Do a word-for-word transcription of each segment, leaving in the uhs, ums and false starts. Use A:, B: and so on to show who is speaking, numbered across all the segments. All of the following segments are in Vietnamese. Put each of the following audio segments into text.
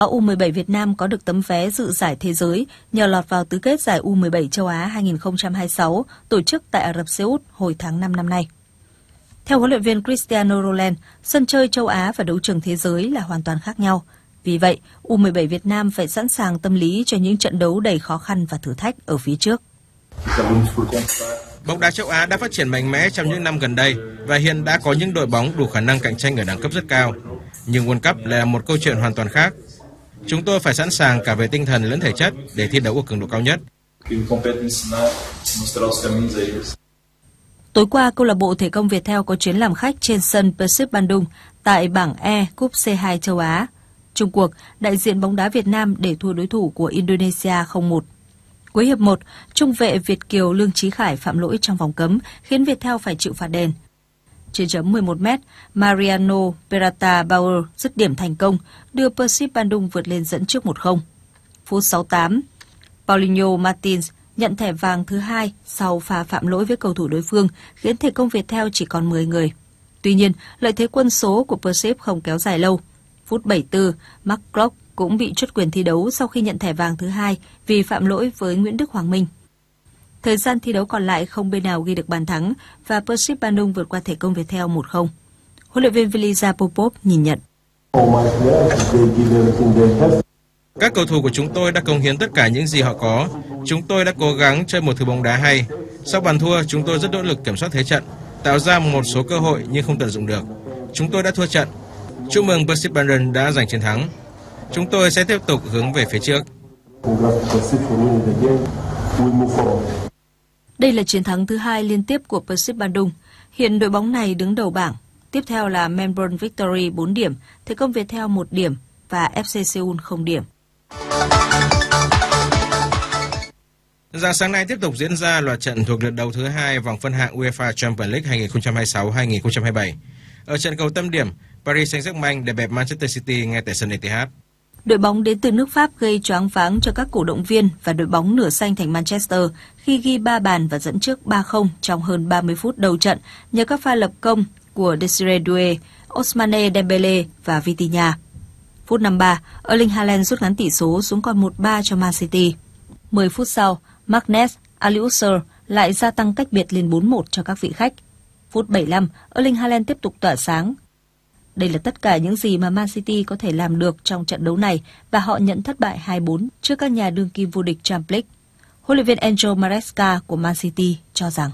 A: U mười bảy Việt Nam có được tấm vé dự giải thế giới nhờ lọt vào tứ kết giải U mười bảy châu Á hai không hai sáu tổ chức tại Ả Rập Xê Út hồi tháng năm năm nay. Theo huấn luyện viên Cristiano Roland, sân chơi châu Á và đấu trường thế giới là hoàn toàn khác nhau. Vì vậy, U mười bảy Việt Nam phải sẵn sàng tâm lý cho những trận đấu đầy khó khăn và thử thách ở phía trước.
B: Bóng đá châu Á đã phát triển mạnh mẽ trong những năm gần đây và hiện đã có những đội bóng đủ khả năng cạnh tranh ở đẳng cấp rất cao. Nhưng World Cup là một câu chuyện hoàn toàn khác. Chúng tôi phải sẵn sàng cả về tinh thần lẫn thể chất để thi đấu ở cường độ cao nhất.
A: Tối qua, câu lạc bộ Thể công Viettel có chuyến làm khách trên sân Persib Bandung tại bảng E Cúp C hai châu Á. Chung cuộc, đại diện bóng đá Việt Nam để thua đối thủ của Indonesia không một. Cuối hiệp một, trung vệ Việt kiều Lương Chí Khải phạm lỗi trong vòng cấm khiến Viettel phải chịu phạt đền. Trên chấm mười một mét, Mariano Peralta Bauer dứt điểm thành công, đưa Persib Bandung vượt lên dẫn trước một không. Phút sáu mươi tám, Paulinho Martins nhận thẻ vàng thứ hai sau pha phạm lỗi với cầu thủ đối phương, khiến Thể công Viettel chỉ còn mười người. Tuy nhiên, lợi thế quân số của Persib không kéo dài lâu. Phút bảy mươi tư, Mark Klopp cũng bị truất quyền thi đấu sau khi nhận thẻ vàng thứ hai vì phạm lỗi với Nguyễn Đức Hoàng Minh. Thời gian thi đấu còn lại không bên nào ghi được bàn thắng và Persib Bandung vượt qua Thể công Viettel một không. Huấn luyện viên Velisa Popov nhìn nhận.
B: Các cầu thủ của chúng tôi đã cống hiến tất cả những gì họ có. Chúng tôi đã cố gắng chơi một thứ bóng đá hay. Sau bàn thua, chúng tôi rất nỗ lực kiểm soát thế trận, tạo ra một số cơ hội nhưng không tận dụng được. Chúng tôi đã thua trận. Chúc mừng Persib Bandung đã giành chiến thắng. Chúng tôi sẽ tiếp tục hướng về phía trước.
A: Đây là chiến thắng thứ hai liên tiếp của Persib Bandung. Hiện đội bóng này đứng đầu bảng. Tiếp theo là Melbourne Victory bốn điểm, Thể công Viettel một điểm và ép xê Seoul không điểm.
B: Rạng sáng nay tiếp tục diễn ra loạt trận thuộc lượt đấu thứ hai vòng phân hạng UEFA Champions League hai không hai sáu hai không hai bảy. Ở trận cầu tâm điểm, Paris Saint-Germain đè bẹp Manchester City ngay tại sân Etihad.
A: Đội bóng đến từ nước Pháp gây choáng váng cho các cổ động viên và đội bóng nửa xanh thành Manchester khi ghi ba bàn và dẫn trước ba không trong hơn ba mươi phút đầu trận nhờ các pha lập công của Desire Doué, Ousmane Dembele và Vitinha. Phút năm mươi ba, Erling Haaland rút ngắn tỷ số xuống còn một ba cho Man City. mười phút sau, Magnus Aliusser lại gia tăng cách biệt lên bốn một cho các vị khách. Phút bảy mươi lăm, Erling Haaland tiếp tục tỏa sáng. Đây là tất cả những gì mà Man City có thể làm được trong trận đấu này và họ nhận thất bại hai bốn trước các nhà đương kim vô địch Champions League. Huấn luyện viên Angel Maresca của Man City cho rằng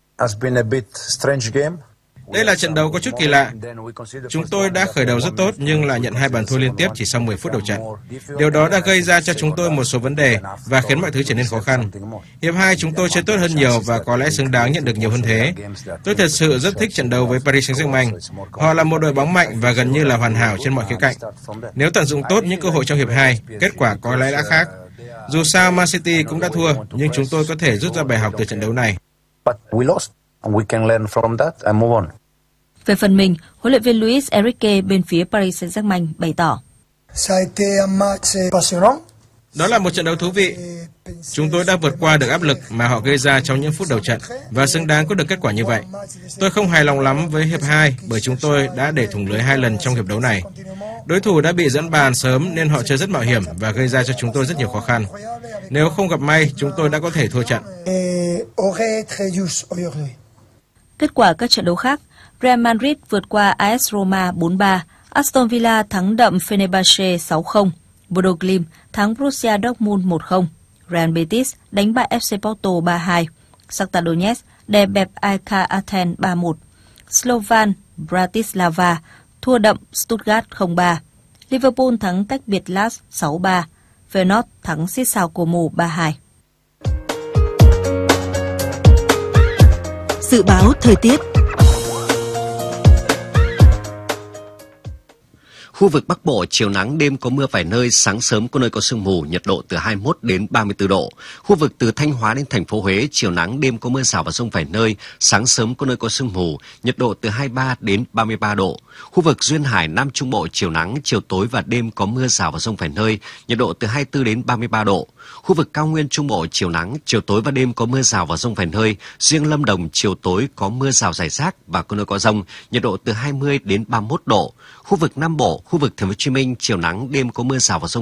B: đây là trận đấu có chút kỳ lạ. Chúng tôi đã khởi đầu rất tốt nhưng lại nhận hai bàn thua liên tiếp chỉ sau mười phút đầu trận. Điều đó đã gây ra cho chúng tôi một số vấn đề và khiến mọi thứ trở nên khó khăn. Hiệp hai chúng tôi chơi tốt hơn nhiều và có lẽ xứng đáng nhận được nhiều hơn thế. Tôi thật sự rất thích trận đấu với Paris Saint-Germain. Họ là một đội bóng mạnh và gần như là hoàn hảo trên mọi khía cạnh. Nếu tận dụng tốt những cơ hội trong hiệp hai, kết quả có lẽ đã khác. Dù sao Man City cũng đã thua, nhưng chúng tôi có thể rút ra bài học từ trận đấu này.
A: Về phần mình, huấn luyện viên Luis Enrique bên phía Paris Saint-Germain bày tỏ.
B: Đó là một trận đấu thú vị. Chúng tôi đã vượt qua được áp lực mà họ gây ra trong những phút đầu trận và xứng đáng có được kết quả như vậy. Tôi không hài lòng lắm với hiệp hai bởi chúng tôi đã để thủng lưới hai lần trong hiệp đấu này. Đối thủ đã bị dẫn bàn sớm nên họ chơi rất mạo hiểm và gây ra cho chúng tôi rất nhiều khó khăn. Nếu không gặp may, chúng tôi đã có thể thua trận.
A: Kết quả các trận đấu khác, Real Madrid vượt qua a ét Roma bốn ba, Aston Villa thắng đậm Fenerbahce sáu không, Bodo Glimt thắng Borussia Dortmund một không, Real Betis đánh bại ép xê Porto ba hai, Shakhtar Donetsk đè bẹp a e ca Athens ba một, Slovan Bratislava thua đậm Stuttgart không ba, Liverpool thắng cách biệt Lens sáu ba, Feyenoord thắng Sissao Como ba hai.
C: Dự báo thời tiết. Khu vực Bắc Bộ chiều nắng, đêm có mưa vài nơi, sáng sớm có nơi có sương mù, nhiệt độ từ hai mươi mốt đến ba mươi tư độ. Khu vực từ Thanh Hóa đến thành phố Huế chiều nắng, đêm có mưa rào và dông vài nơi, sáng sớm có nơi có sương mù, nhiệt độ từ hai mươi ba đến ba mươi ba độ. Khu vực Duyên Hải Nam Trung Bộ chiều nắng, chiều tối và đêm có mưa rào và dông vài nơi, nhiệt độ từ hai mươi tư đến ba mươi ba độ. Khu vực Cao Nguyên Trung Bộ chiều nắng, chiều tối và đêm có mưa rào và dông vài nơi, riêng Lâm Đồng chiều tối có mưa rào rải rác và có nơi có dông, nhiệt độ từ hai mươi đến ba mươi mốt độ. Khu vực Nam Bộ, khu vực Thành phố Hồ Chí Minh chiều nắng, đêm có mưa rào và dông